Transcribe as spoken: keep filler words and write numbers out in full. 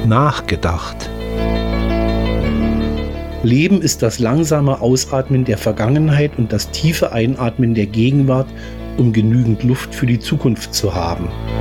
Nachgedacht. Leben ist das langsame Ausatmen der Vergangenheit und das tiefe Einatmen der Gegenwart, um genügend Luft für die Zukunft zu haben.